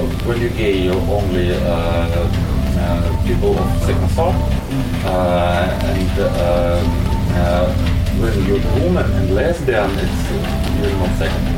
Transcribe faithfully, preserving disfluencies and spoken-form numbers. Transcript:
when you're gay, you're only uh, uh, people of second thought, uh, and uh, uh, when you're woman and lesbian, it's you're not second.